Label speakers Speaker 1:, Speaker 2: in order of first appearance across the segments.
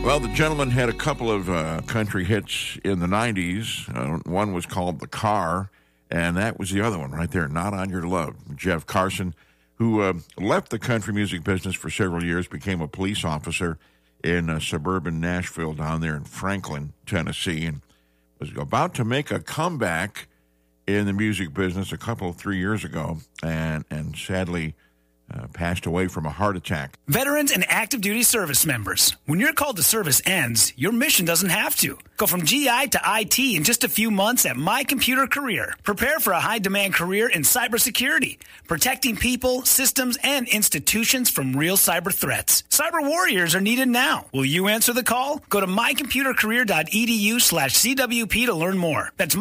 Speaker 1: Well, the gentleman had a couple of country hits in the 90s. One was called The Car, and that was the other one right there, Not On Your Love. Jeff Carson, who left the country music business for several years, became a police officer in suburban Nashville down there in Franklin, Tennessee, and was about to make a comeback in the music business 3 years ago, and sadly passed away from a heart attack.
Speaker 2: Veterans and active duty service members, when your call to service ends, your mission doesn't have to. Go from GI to IT in just a few months at My Computer Career. Prepare for a high-demand career in cybersecurity, protecting people, systems, and institutions from real cyber threats. Cyber warriors are needed now. Will you answer the call? Go to mycomputercareer.edu/CWP to learn more. That's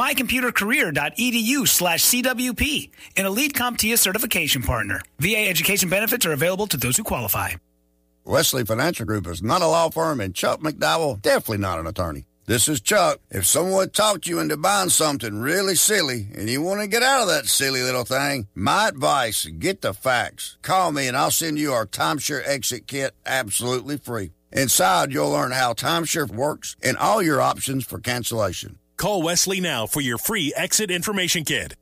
Speaker 2: mycomputercareer.edu/CWP, an Elite CompTIA certification partner. VA education benefits are available to those who qualify.
Speaker 3: Wesley Financial Group is not a law firm, and Chuck McDowell definitely not an attorney. This is Chuck. If someone talked you into buying something really silly and you want to get out of that silly little thing, my advice, get the facts. Call me and I'll send you our timeshare exit kit absolutely free. Inside, you'll learn how timeshare works and all your options for cancellation.
Speaker 4: Call Wesley now for your free exit information kit.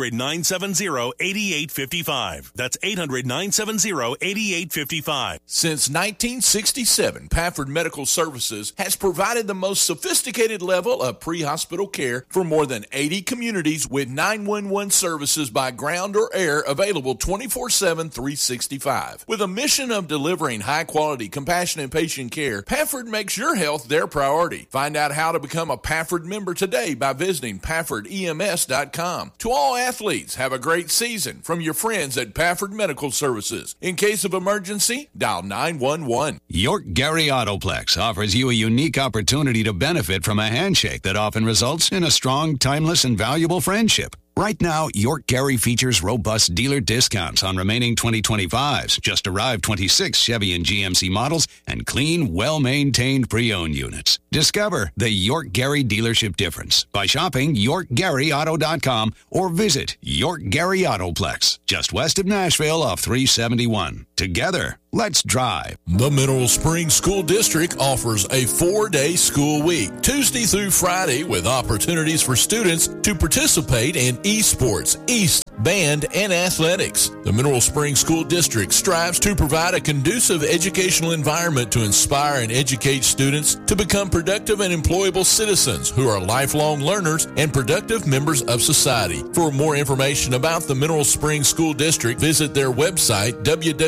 Speaker 4: 800-970-8855. That's 800-970-8855.
Speaker 5: Since 1967, Pafford Medical Services has provided the most sophisticated level of pre-hospital care for more than 80 communities with 911 services by ground or air available 24/7, 365. With a mission of delivering high-quality, compassionate patient care, Pafford makes your health their priority. Find out how to become a Pafford member today by visiting PaffordEMS.com. To all athletes, have a great season from your friends at Pafford Medical Services. In case of emergency, dial 911.
Speaker 6: York Gary Autoplex offers you a unique opportunity to benefit from a handshake that often results in a strong, timeless, and valuable friendship. Right now, York Gary features robust dealer discounts on remaining 2025s, just arrived 26 Chevy and GMC models, and clean, well-maintained pre-owned units. Discover the York Gary dealership difference by shopping YorkGaryAuto.com or visit York Gary Autoplex, just west of Nashville off 371. Together, let's drive.
Speaker 4: The Mineral Springs School District offers a 4-day school week, Tuesday through Friday, with opportunities for students to participate in esports, band, and athletics. The Mineral Springs School District strives to provide a conducive educational environment to inspire and educate students to become productive and employable citizens who are lifelong learners and productive members of society. For more information about the Mineral Springs School District, visit their website,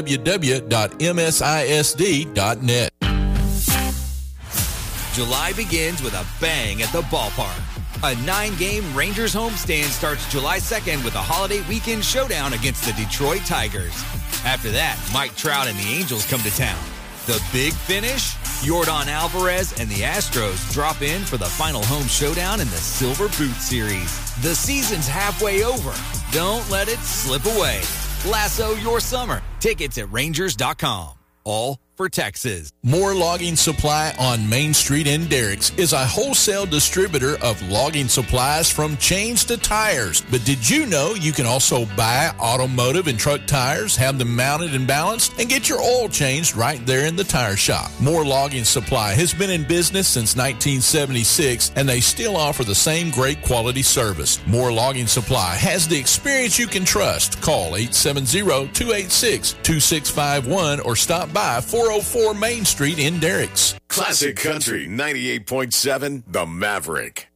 Speaker 4: www.msisd.net.
Speaker 7: July begins with a bang at the ballpark. A 9-game Rangers homestand starts July 2nd with a holiday weekend showdown against the Detroit Tigers. After that, Mike Trout and the Angels come to town. The big finish? Yordan Alvarez and the Astros drop in for the final home showdown in the Silver Boot Series. The season's halfway over. Don't let it slip away. Lasso your summer. Tickets at Rangers.com. All for Texas.
Speaker 4: More Logging Supply on Main Street in Derricks is a wholesale distributor of logging supplies from chains to tires. But did you know you can also buy automotive and truck tires, have them mounted and balanced, and get your oil changed right there in the tire shop? More Logging Supply has been in business since 1976, and they still offer the same great quality service. More Logging Supply has the experience you can trust. Call 870-286-2651 or stop by 404 Main Street in Derricks.
Speaker 8: Classic Country 98.7, The Maverick.